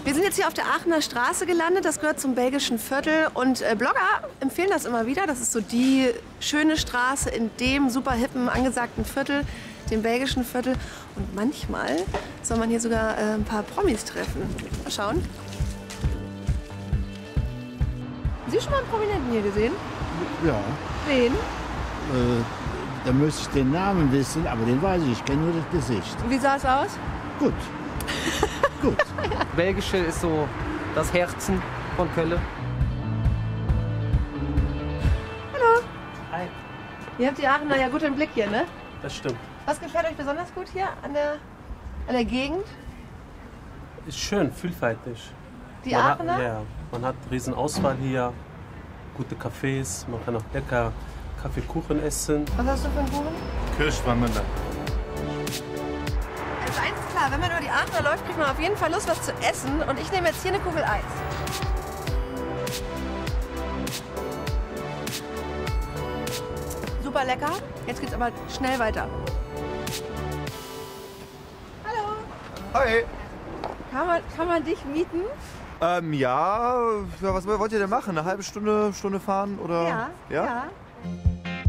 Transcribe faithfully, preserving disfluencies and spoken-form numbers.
Wir sind jetzt hier auf der Aachener Straße gelandet. Das gehört zum belgischen Viertel. Und äh, Blogger empfehlen das immer wieder. Das ist so die schöne Straße in dem super hippen, angesagten Viertel, dem belgischen Viertel. Und manchmal soll man hier sogar äh, ein paar Promis treffen. Mal schauen. Haben Sie schon mal einen Prominenten hier gesehen? Ja. Wen? Äh, da müsste ich den Namen wissen, aber den weiß ich. Ich kenne nur das Gesicht. Und wie sah es aus? Gut. Gut. Belgische ist so das Herzen von Köln. Hallo. Hi. Ihr habt die Aachener ja gut im Blick hier, ne? Das stimmt. Was gefällt euch besonders gut hier an der, an der Gegend? Ist schön, vielfältig. Die man Aachener? Hat, ja, man hat riesen Auswahl hier, gute Cafés, man kann auch lecker Kaffee, Kuchen essen. Was hast du für einen Kuchen? Kirschvanille. Also eins ist klar, wenn man über die Aachener läuft, kriegt man auf jeden Fall Lust, was zu essen. Und ich nehme jetzt hier eine Kugel Eis. Super lecker. Jetzt geht's aber schnell weiter. Hallo. Hi. Kann man, kann man dich mieten? Ähm, ja, ja, was wollt ihr denn machen? Eine halbe Stunde, Stunde fahren oder? Ja. Ja? ja.